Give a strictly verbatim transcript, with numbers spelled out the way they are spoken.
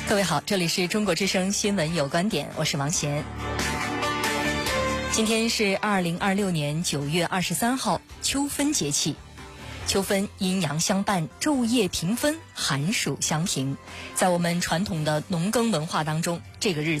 各位好，这里是中国之声新闻有观点，我是王贤。今天是二零二六年九月二十三号，秋分节气。秋分阴阳相伴，昼夜平分，寒暑相平。在我们传统的农耕文化当中，这个日